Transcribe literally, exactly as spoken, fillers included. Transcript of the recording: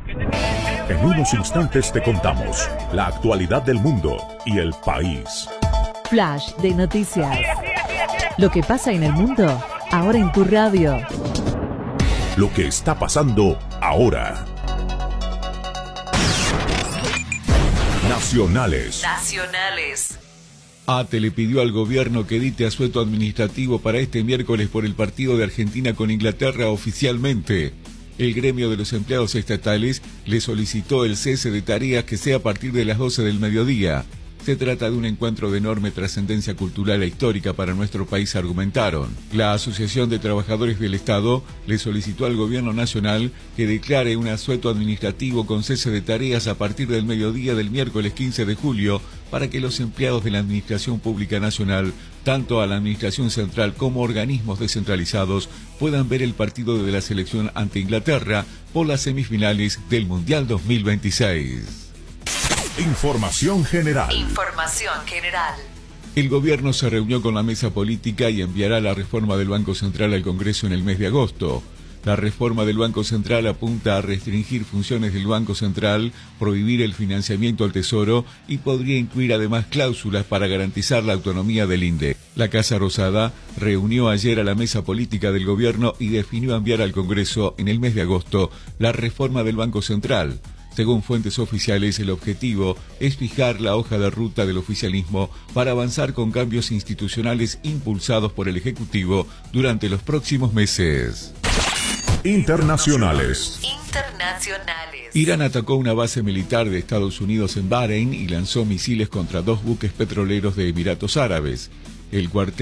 En unos instantes te contamos la actualidad del mundo y el país. Flash de noticias. Lo que pasa en el mundo, ahora en tu radio. Lo que está pasando ahora. Nacionales. Nacionales. ATE le pidió al gobierno que edite asueto administrativo para este miércoles por el partido de Argentina con Inglaterra oficialmente. El gremio de los empleados estatales le solicitó el cese de tareas que sea a partir de las doce del mediodía. Se trata de un encuentro de enorme trascendencia cultural e histórica para nuestro país, argumentaron. La Asociación de Trabajadores del Estado le solicitó al Gobierno Nacional que declare un asueto administrativo con cese de tareas a partir del mediodía del miércoles quince de julio para que los empleados de la Administración Pública Nacional, tanto a la Administración Central como organismos descentralizados, puedan ver el partido de la selección ante Inglaterra por las semifinales del Mundial dos mil veintiséis. Información general. Información general. El gobierno se reunió con la mesa política y enviará la reforma del Banco Central al Congreso en el mes de agosto. La reforma del Banco Central apunta a restringir funciones del Banco Central, prohibir el financiamiento al Tesoro y podría incluir además cláusulas para garantizar la autonomía del INDE. La Casa Rosada reunió ayer a la mesa política del gobierno y definió enviar al Congreso en el mes de agosto la reforma del Banco Central. Según fuentes oficiales, el objetivo es fijar la hoja de ruta del oficialismo para avanzar con cambios institucionales impulsados por el Ejecutivo durante los próximos meses. Internacionales. Internacionales. Irán atacó una base militar de Estados Unidos en Bahrein y lanzó misiles contra dos buques petroleros de Emiratos Árabes. El cuartel